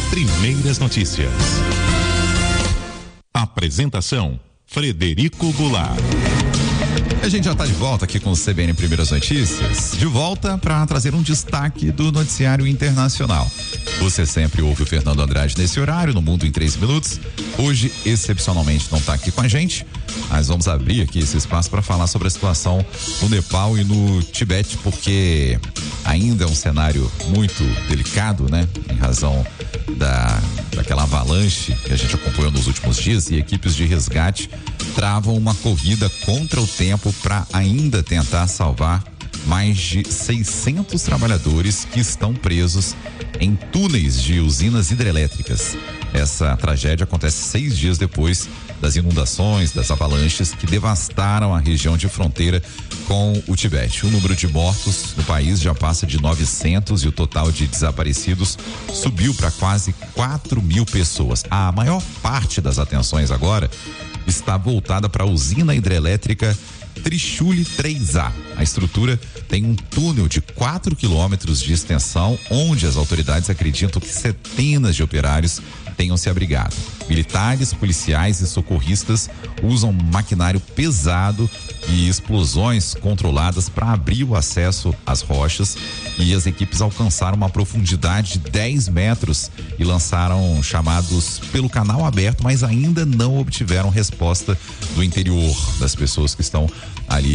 Primeiras Notícias. Apresentação: Frederico Goulart. A gente já está de volta aqui com o CBN Primeiras Notícias, de volta para trazer um destaque do noticiário internacional. Você sempre ouve o Fernando Andrade nesse horário, no Mundo em 3 Minutos. Hoje, excepcionalmente, não está aqui com a gente, mas vamos abrir aqui esse espaço para falar sobre a situação no Nepal e no Tibete, porque ainda é um cenário muito delicado, né? Em razão daquela avalanche que a gente acompanhou nos últimos dias, e equipes de resgate travam uma corrida contra o tempo para ainda tentar salvar mais de 600 trabalhadores que estão presos em túneis de usinas hidrelétricas. Essa tragédia acontece 6 dias depois das inundações, das avalanches que devastaram a região de fronteira com o Tibete. O número de mortos no país já passa de 900 e o total de desaparecidos subiu para quase 4.000 pessoas. A maior parte das atenções agora está voltada para a usina hidrelétrica Trishuli 3A. A estrutura tem um túnel de 4 quilômetros de extensão, onde as autoridades acreditam que centenas de operários tenham se abrigado. Militares, policiais e socorristas usam maquinário pesado e explosões controladas para abrir o acesso às rochas, e as equipes alcançaram uma profundidade de 10 metros e lançaram chamados pelo canal aberto, mas ainda não obtiveram resposta do interior das pessoas que estão ali